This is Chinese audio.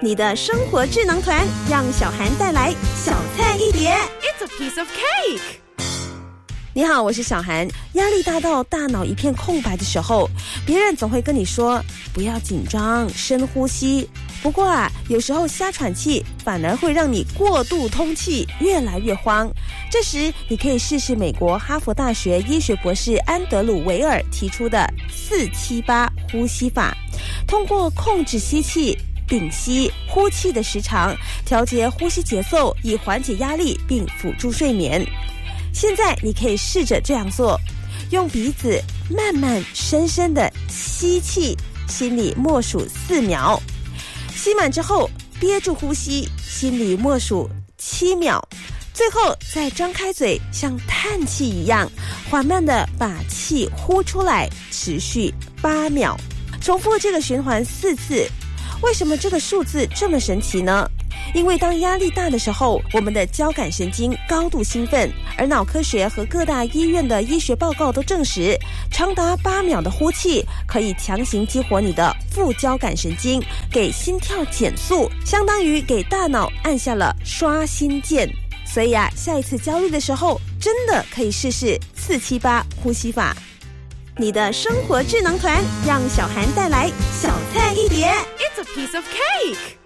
你的生活智囊团，让小涵带来小菜一碟。 It's a piece of cake。 你好，我是小涵。压力大到大脑一片空白的时候，别人总会跟你说不要紧张，深呼吸。不过有时候瞎喘气反而会让你过度通气，越来越慌。这时你可以试试美国哈佛大学医学博士安德鲁维尔提出的478呼吸法，通过控制吸气、屏息、呼气的时长，调节呼吸节奏，以缓解压力并辅助睡眠。现在你可以试着这样做，用鼻子慢慢深深的吸气，心里默数4秒，吸满之后憋住呼吸，心里默数7秒，最后再张开嘴，像叹气一样缓慢的把气呼出来，持续8秒，重复这个循环4次。为什么这个数字这么神奇呢？因为当压力大的时候，我们的交感神经高度兴奋，而脑科学和各大医院的医学报告都证实，长达8秒的呼气可以强行激活你的副交感神经，给心跳减速，相当于给大脑按下了刷新键。所以下一次焦虑的时候，真的可以试试478呼吸法。你的生活智囊团，让小涵带来小菜一碟。 It's a piece of cake。